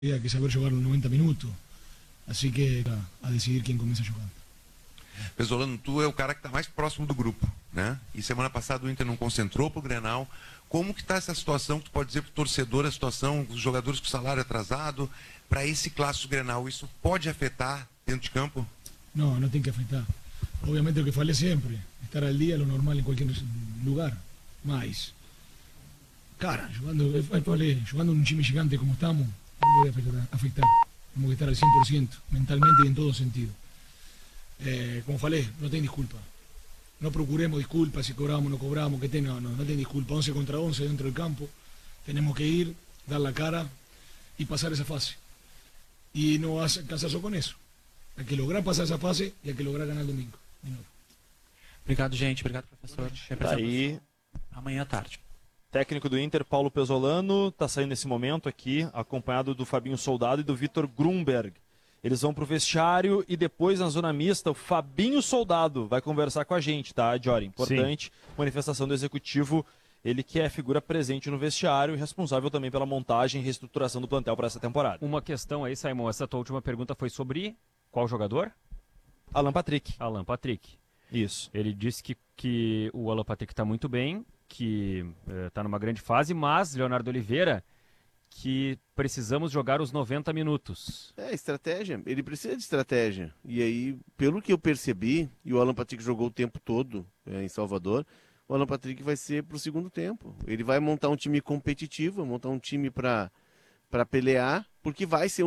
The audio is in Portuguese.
Hay que saber jugar los 90 minutos, así que a decidir quién comienza jugando. Pesolano, tu é o cara que está mais próximo do grupo, né? E semana passada o Inter não concentrou pro Grenal. Como que está essa situação? Que tu pode dizer pro torcedor a situação, os jogadores com salário atrasado, para esse clássico Grenal, isso pode afetar dentro de campo? No, no tiene que afectar. Obviamente lo que falei siempre, estar al día, lo normal en cualquier lugar. Mas, cara, jugando un time gigante como estamos, no debe afectar. Tenemos que estar al 100%, mentalmente y en todo sentido. Como falei, no tiene disculpa. No procuremos disculpas si cobramos, no cobramos, que tenga, no tiene disculpa. 11 contra 11 dentro del campo. Tenemos que ir, dar la cara y pasar esa fase. Y no casarse con eso. Hay que lograr passar essa fase e hay que lograr ganhar domingo. Obrigado, gente. Obrigado, professor. Tá aí, Amanhã à tarde. técnico do Inter, Paulo Pesolano, está saindo nesse momento aqui, acompanhado do Fabinho Soldado e do Vitor Grunberg. Eles vão pro vestiário e depois na zona mista o Fabinho Soldado vai conversar com a gente, tá, Jory? Importante, sim. Manifestação do executivo, ele que é figura presente no vestiário e responsável também pela montagem e reestruturação do plantel para essa temporada. Uma questão aí, Simon, essa tua última pergunta foi sobre qual jogador? Alan Patrick. Alan Patrick. Isso. Ele disse que o Alan Patrick está muito bem, que está numa grande fase, mas, Leonardo Oliveira, que precisamos jogar os 90 minutos. É, estratégia. Ele precisa de estratégia. E aí, pelo que eu percebi, e o Alan Patrick jogou o tempo todo em Salvador, o Alan Patrick vai ser para o segundo tempo. Ele vai montar um time competitivo, montar um time para pelear, porque vai ser